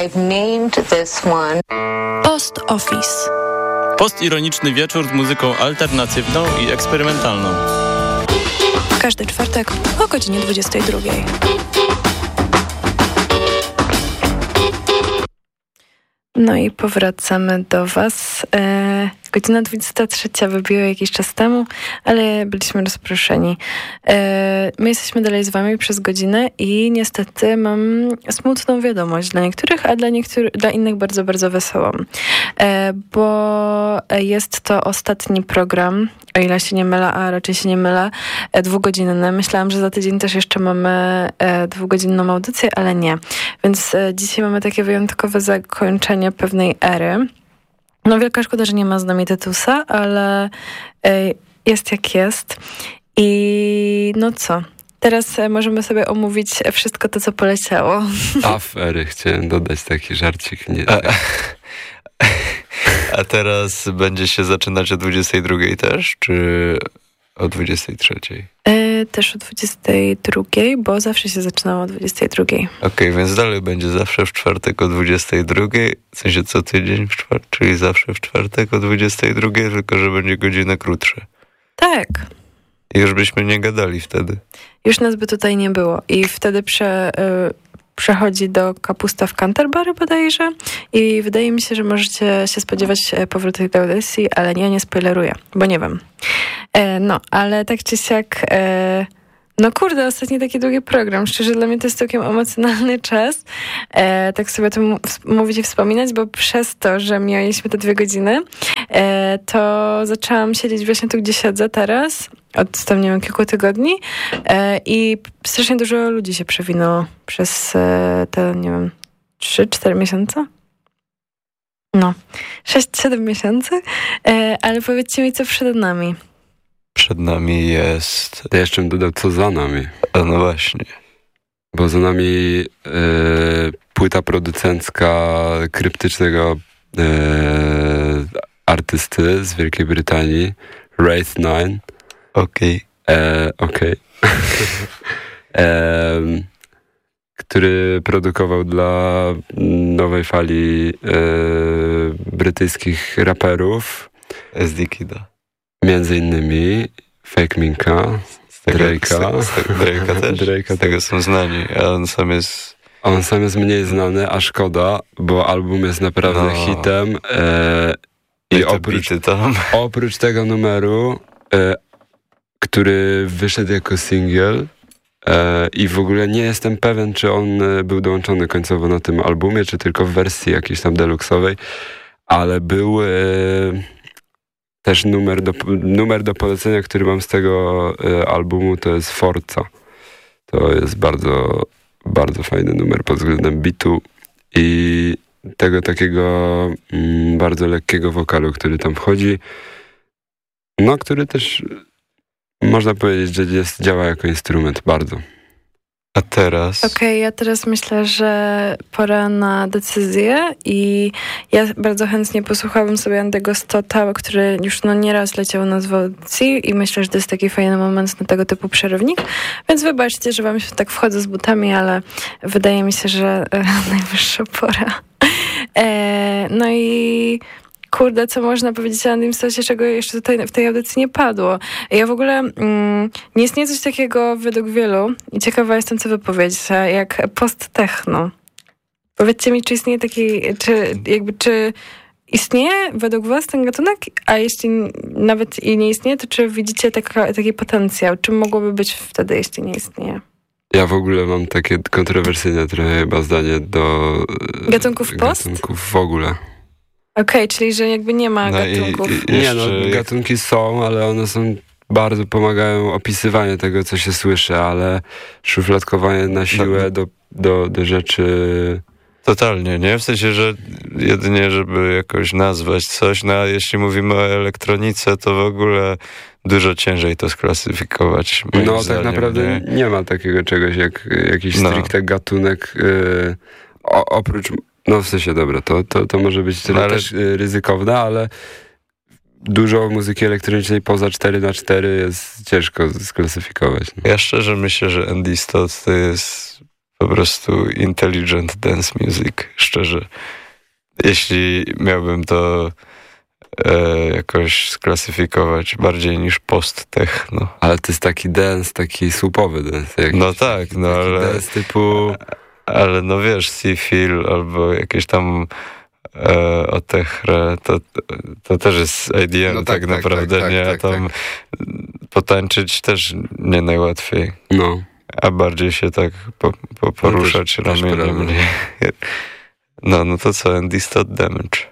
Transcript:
I've named this one Post Office. Postironiczny wieczór z muzyką alternatywną i eksperymentalną. Każdy czwartek o godzinie 22. No i powracamy do Was. Godzina 23 wybiła jakiś czas temu, ale byliśmy rozproszeni. My jesteśmy dalej z Wami przez godzinę i niestety mam smutną wiadomość dla niektórych, a dla innych bardzo, bardzo wesołą. Bo jest to ostatni program, o ile się nie mylę, a raczej się nie mylę, 2-godzinny. Myślałam, że za tydzień też jeszcze mamy 2-godzinną audycję, ale nie. Więc dzisiaj mamy takie wyjątkowe zakończenie pewnej ery. No wielka szkoda, że nie ma z nami Tytusa, ale jest jak jest. I no co? Teraz możemy sobie omówić wszystko to, co poleciało. Afery, chciałem dodać taki żarcik. Nie. A teraz będzie się zaczynać o 22 też, czy o 23? Też o 22, bo zawsze się zaczynało o 22. Okej, więc dalej będzie zawsze w czwartek o 22, w sensie co tydzień w czwartek, czyli zawsze w czwartek o 22, tylko że będzie godzinę krótsze. Tak. I już byśmy nie gadali wtedy. Już nas by tutaj nie było. I wtedy przechodzi do Kapusta w Canterbury bodajże i wydaje mi się, że możecie się spodziewać powrotu tej audycji, ale nie spoileruję, bo nie wiem. No, ale tak czy siak no kurde, ostatni taki długi program. Szczerze, dla mnie to jest całkiem emocjonalny czas. Tak sobie to mówić i wspominać, bo przez to, że mieliśmy te 2 godziny, to zaczęłam siedzieć właśnie tu, gdzie siedzę teraz, od tam, nie wiem, kilku tygodni i strasznie dużo ludzi się przewinęło przez te, nie wiem, 3-4 miesiące? No, 6-7 miesięcy, ale powiedzcie mi, co przed nami. Przed nami jest... Ja jeszcze bym dodał, co za nami. A no właśnie. Bo za nami płyta producencka kryptycznego artysty z Wielkiej Brytanii, Wraith 9. Okej. Który produkował dla nowej fali brytyjskich raperów. SD Kida. Między innymi Fake Minka, Drake'a. Z tego są znani, a on sam jest mniej znany, a szkoda, bo album jest naprawdę hitem. I oprócz tego numeru, który wyszedł jako singiel, i w ogóle nie jestem pewien, czy on był dołączony końcowo na tym albumie, czy tylko w wersji jakiejś tam deluxowej, ale był też numer do polecenia, który mam z tego albumu, to jest Forza. To jest bardzo, bardzo fajny numer pod względem bitu i tego takiego bardzo lekkiego wokalu, który tam wchodzi, no który też można powiedzieć, że działa jako instrument bardzo. A teraz? Okej, ja teraz myślę, że pora na decyzję i ja bardzo chętnie posłuchałabym sobie Andy'ego Stotta, który już nieraz leciał na audycji i myślę, że to jest taki fajny moment na tego typu przerywnik, więc wybaczcie, że wam się tak wchodzę z butami, ale wydaje mi się, że najwyższa pora. No i kurde, co można powiedzieć o Andym Stotcie, czego jeszcze tutaj w tej audycji nie padło. Ja w ogóle nie istnieje coś takiego według wielu i ciekawa jestem, co wy powiecie, jak post-techno. Powiedzcie mi, czy istnieje taki, czy istnieje według was ten gatunek, a jeśli nawet i nie istnieje, to czy widzicie taki potencjał? Czym mogłoby być wtedy, jeśli nie istnieje? Ja w ogóle mam takie kontrowersyjne trochę chyba zdanie do gatunków post? Gatunków w ogóle. Okej, czyli że jakby nie ma gatunków. Gatunki są, ale one są bardzo pomagają opisywanie tego, co się słyszy, ale szufladkowanie na siłę do rzeczy... Totalnie, nie? W sensie, że jedynie, żeby jakoś nazwać coś, no a jeśli mówimy o elektronice, to w ogóle dużo ciężej to sklasyfikować. No tak naprawdę nie ma takiego czegoś jak jakiś stricte gatunek, oprócz... No w sensie, dobra, to może być też ryzykowne, ale dużo muzyki elektronicznej poza 4x4 jest ciężko sklasyfikować. No. Ja szczerze myślę, że Andy Stott to jest po prostu intelligent dance music, szczerze. Jeśli miałbym to jakoś sklasyfikować bardziej niż post-techno. Ale to jest taki dance, taki słupowy dance. Jakiś, No tak, no taki ale... dance typu... Ale no wiesz, Seafeel albo jakieś tam Otechre, to też jest IDM, No tak naprawdę, nie? Tak, tam potańczyć też nie najłatwiej. No. A bardziej się tak poruszać też ramieniem. prawda. No to co, Andy Stott Damage.